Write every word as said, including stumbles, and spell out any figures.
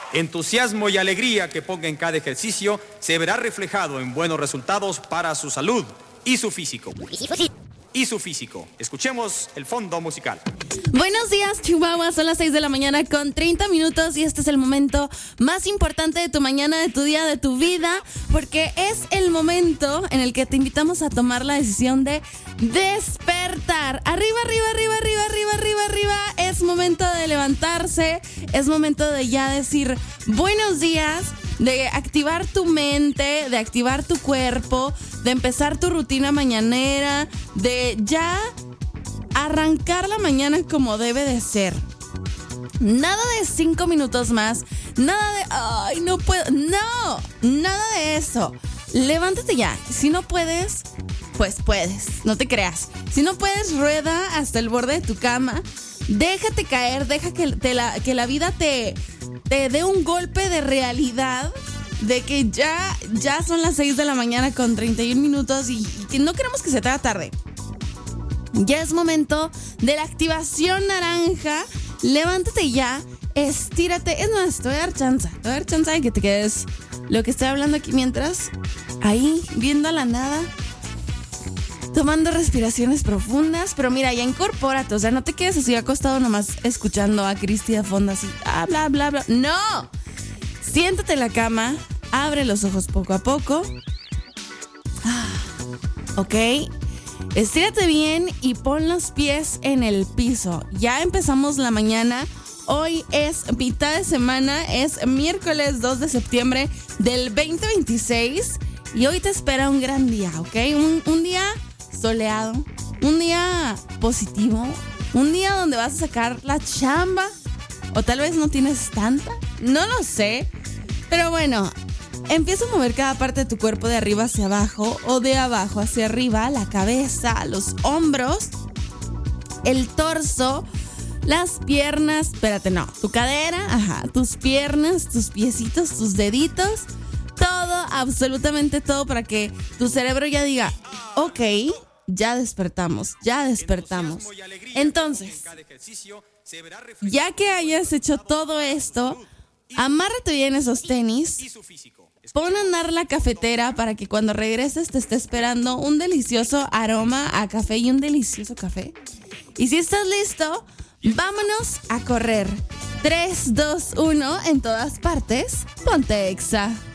entusiasmo y alegría que ponga en cada ejercicio se verá reflejado en buenos resultados para su salud y su físico. Y su físico. Escuchemos el fondo musical. Buenos días, Chihuahua. Son las seis de la mañana con treinta minutos y este es el momento más importante de tu mañana, de tu día, de tu vida, porque es el momento en el que te invitamos a tomar la decisión de despertar. Arriba, arriba, arriba, arriba, arriba, arriba, arriba. Es momento de levantarse. Es momento de ya decir buenos días, de activar tu mente, de activar tu cuerpo, de empezar tu rutina mañanera, de ya arrancar la mañana como debe de ser. Nada de cinco minutos más, nada de, ay, no puedo, no, nada de eso. Levántate ya. Si no puedes, pues puedes, no te creas. Si no puedes, rueda hasta el borde de tu cama, déjate caer, deja que, te la, que la vida te, te dé un golpe de realidad de que ya, ya son las seis de la mañana con treinta y un minutos y, y que no queremos que se te haga tarde. Ya es momento de la activación naranja. Levántate ya, estírate. Es más, te voy a dar chance. Te voy a dar chance de que te quedes lo que estoy hablando aquí mientras. Ahí, viendo a la nada. Tomando respiraciones profundas. Pero mira, ya incorpórate. O sea, no te quedes así acostado nomás escuchando a Cristi de fondo así. Ah, bla, bla, bla. ¡No! Siéntate en la cama. Abre los ojos poco a poco. Ah, ok. Estírate bien y pon los pies en el piso. Ya empezamos la mañana. Hoy es mitad de semana. Es miércoles dos de septiembre del veinte veintiséis. Y hoy te espera un gran día, ¿ok? Un, un día soleado. Un día positivo. Un día donde vas a sacar la chamba. O tal vez no tienes tanta. No lo sé. Pero bueno, empieza a mover cada parte de tu cuerpo de arriba hacia abajo o de abajo hacia arriba, la cabeza, los hombros, el torso, las piernas, espérate, no, tu cadera, ajá, tus piernas, tus piecitos, tus deditos, todo, absolutamente todo para que tu cerebro ya diga, ok, ya despertamos, ya despertamos. Entonces, ya que hayas hecho todo esto, amárrate bien esos tenis. Pon a andar la cafetera para que cuando regreses te esté esperando un delicioso aroma a café y un delicioso café. Y si estás listo, vámonos a correr. tres, dos, uno, en todas partes, ponte Exa.